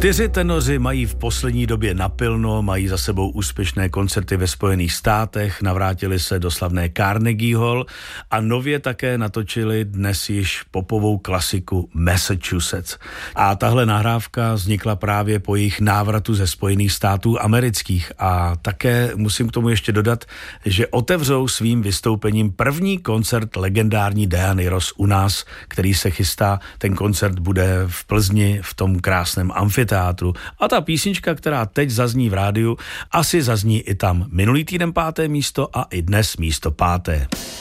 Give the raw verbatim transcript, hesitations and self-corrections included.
Čtyři tenoři mají v poslední době napilno, mají za sebou úspěšné koncerty ve Spojených státech, navrátili se do slavné Carnegie Hall a nově také natočili dnes již popovou klasiku Massachusetts. A tahle nahrávka vznikla právě po jejich návratu ze Spojených států amerických a také musím k tomu ještě dodat, že otevřou svým vystoupením první koncert legendární Diany Ross u nás, který se chystá. Ten koncert bude v Plzni v tom krásném amfiteátru. A ta písnička, která teď zazní v rádiu, asi zazní i tam. Minulý týden páté místo a i dnes místo páté.